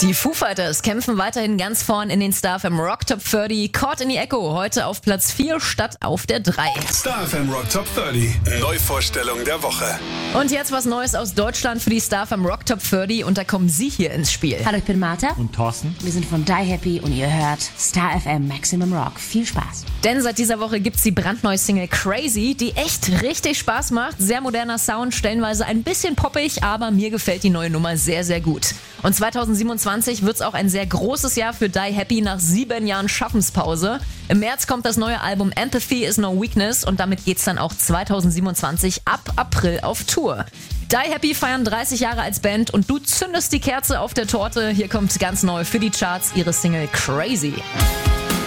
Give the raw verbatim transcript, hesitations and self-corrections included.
Die Foo Fighters kämpfen weiterhin ganz vorn in den Star F M Rock Top dreißig. Caught in the Echo heute auf Platz vier statt auf der drei. Star F M Rock Top dreißig. Neuvorstellung der Woche. Und jetzt was Neues aus Deutschland für die Star F M Rock Top dreißig und da kommen Sie hier ins Spiel. Hallo, ich bin Martha. Und Thorsten. Wir sind von Die Happy und ihr hört Star F M Maximum Rock. Viel Spaß. Denn seit dieser Woche gibt's die brandneue Single Crazy, die echt richtig Spaß macht. Sehr moderner Sound, stellenweise ein bisschen poppig, aber mir gefällt die neue Nummer sehr, sehr gut. Und zweitausendsiebenundzwanzig wird's auch ein sehr großes Jahr für Die Happy nach sieben Jahren Schaffenspause. Im März kommt das neue Album Empathy is No Weakness und damit geht's dann auch zweitausendsiebenundzwanzig ab April auf Tour. Die Happy feiern dreißig Jahre als Band und du zündest die Kerze auf der Torte. Hier kommt ganz neu für die Charts ihre Single Crazy.